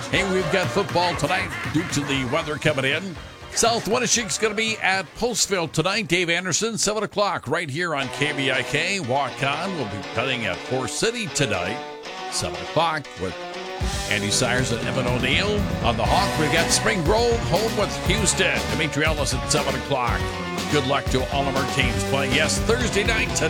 Hey, we've got football tonight due to the weather coming in. South Winneshiek's going to be at Postville tonight. Dave Anderson, 7 o'clock, right here on KBIK. Walk-on will be cutting at Forest City tonight, 7 o'clock, with Andy Sires and Evan O'Neill. On the Hawk, we've got Spring Grove home with Houston. Dimitri Ellis at 7 o'clock. Good luck to all of our teams playing, yes, Thursday night tonight.